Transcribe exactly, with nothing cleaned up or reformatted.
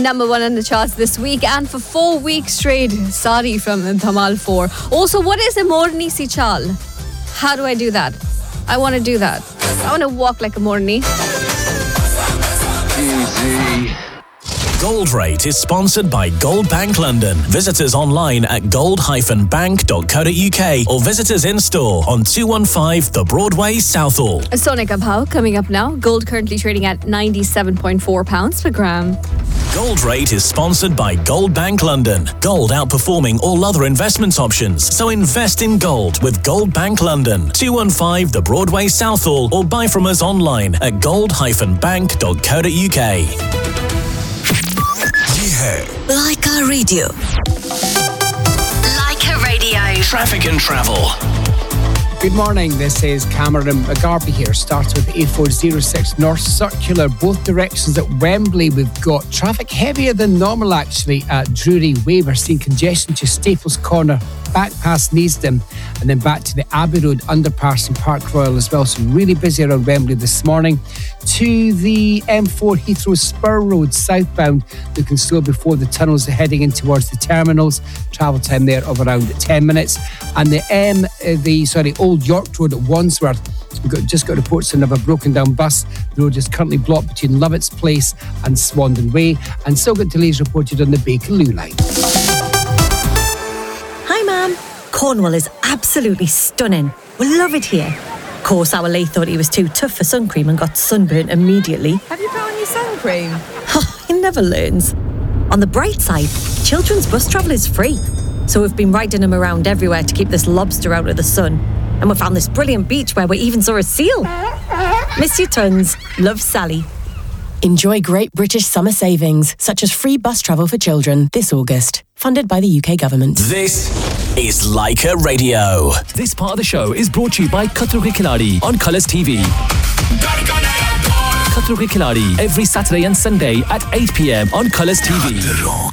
number one on the charts this week and for four weeks straight. Sari from Dhamal four. Also, what is a Morni si chal? How do I do that? I want to do that. I want to walk like a Morni. Easy. Gold Rate is sponsored by Gold Bank London. Visit us online at gold dash bank dot co dot uk or visit us in store on two one five The Broadway, Southall. Sonika Bhau coming up now. Gold currently trading at ninety-seven point four pounds per gram. Gold Rate is sponsored by Gold Bank London. Gold outperforming all other investment options. So invest in gold with Gold Bank London. two one five The Broadway, Southall, or buy from us online at gold dash bank dot co dot uk. Leica Radio. Leica Radio. Traffic and travel. Good morning, this is Cameron McGarvey here. Starts with A four oh six North Circular, both directions at Wembley. We've got traffic heavier than normal actually at Drury Way. We're seeing congestion to Staples Corner, back past Neasden, and then back to the Abbey Road underpass in Park Royal as well. So really busy around Wembley this morning. To the M four Heathrow Spur Road southbound, looking slow before the tunnels are heading in towards the terminals. Travel time there of around ten minutes. And the M, uh, the sorry, Old York Road at Wandsworth. We've got, just got reports of a broken down bus. The road is currently blocked between Lovett's Place and Swandon Way, and still got delays reported on the Bakerloo line. Hi, Mum. Cornwall is absolutely stunning. We love it here. Of course, our Lee thought he was too tough for sun cream and got sunburnt immediately. Have you put on your sun cream? Oh, he never learns. On the bright side, children's bus travel is free. So we've been riding him around everywhere to keep this lobster out of the sun. And we found this brilliant beach where we even saw a seal. Miss you tons. Love, Sally. Enjoy great British summer savings, such as free bus travel for children this August. Funded by the U K government. This is Leica Radio. This part of the show is brought to you by Khatro Ke Khiladi on Colours T V. Khatro Ke Khiladi every Saturday and Sunday at eight p.m. on Colours T V.